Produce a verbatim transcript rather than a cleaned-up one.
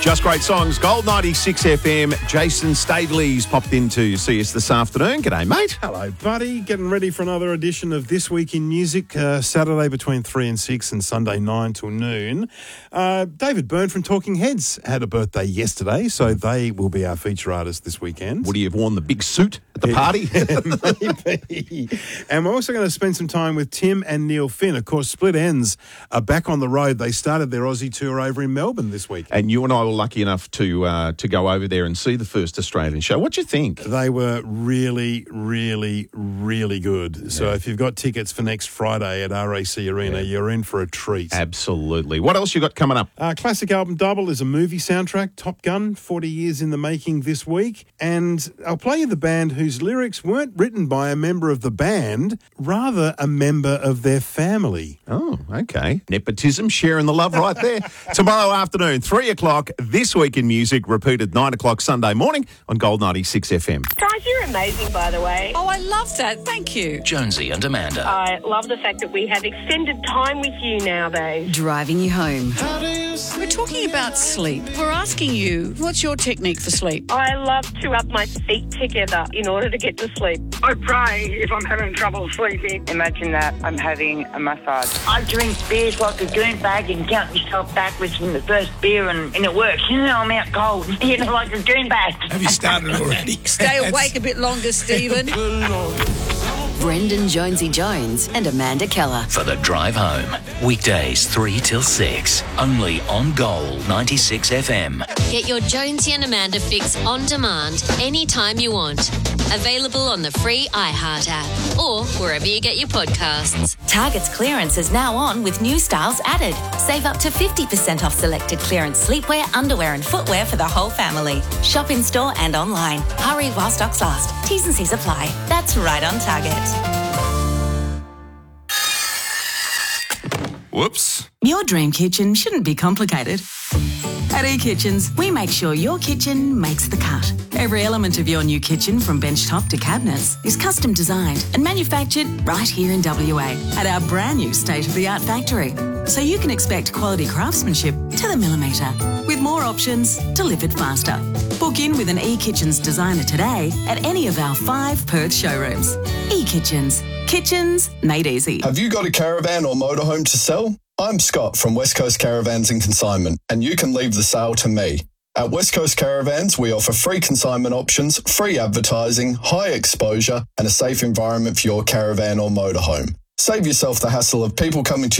Just great songs. Gold ninety-six F M. Jason Staveley's popped in to see us this afternoon. G'day, mate. Hello, buddy. Getting ready for another edition of This Week in Music, uh, Saturday between three and six and Sunday nine till noon. Uh, David Byrne from Talking Heads had a birthday yesterday, so they will be our feature artist this weekend. Would he have worn the big suit at the party? Maybe. And we're also going to spend some time with Tim and Neil Finn. Of course, Split Ends are back on the road. They started their Aussie tour over in Melbourne this week. And you and I were lucky enough to uh, to go over there and see the first Australian show. What do you think? They were really, really, really good. Yeah. So if you've got tickets for next Friday at R A C Arena, yeah. you're in for a treat. Absolutely. What else you got coming up? Uh, classic album double is a movie soundtrack, Top Gun, forty years in the making this week. And I'll play you the band whose lyrics weren't written by a member of the band, rather a member of their family. Oh, okay. Nepotism, sharing the love right there. Tomorrow afternoon, three o'clock, This Week in Music, repeated nine o'clock Sunday morning on Gold ninety-six F M. Guys, you're amazing, by the way. Oh, I love that. Thank you. Jonesy and Amanda. I love the fact that we have extended time with you nowadays. Driving you home. We're talking about sleep. We're asking you, what's your technique for sleep? I love to rub my feet together in order to get to sleep. I pray if I'm having trouble sleeping. Imagine that I'm having a massage. I drink beers like a goonbag and count myself backwards from the first beer and, and it works. You know, I'm out cold. You know, like a goonbag. Have you started already? Stay awake a bit longer, Stephen. Brendan Jonesy Jones and Amanda Keller. For the drive home. Weekdays three till six. Only on Gold ninety-six F M. Get your Jonesy and Amanda fix on demand anytime you want. Available on the free iHeart app or wherever you get your podcasts. Target's clearance is now on with new styles added. Save up to fifty percent off selected clearance sleepwear, underwear and footwear for the whole family. Shop in store and online. Hurry while stocks last. T's and C's apply. That's right on Target. Whoops. Your dream kitchen shouldn't be complicated. At eKitchens, we make sure your kitchen makes the cut. Every element of your new kitchen, from benchtop to cabinets, is custom designed and manufactured right here in W A at our brand new state-of-the-art factory. So you can expect quality craftsmanship to the millimetre, with more options delivered faster. Book in with an eKitchens designer today at any of our five Perth showrooms. eKitchens. Kitchens made easy. Have you got a caravan or motorhome to sell? I'm Scott from West Coast Caravans and Consignment, and you can leave the sale to me. At West Coast Caravans, we offer free consignment options, free advertising, high exposure, and a safe environment for your caravan or motorhome. Save yourself the hassle of people coming to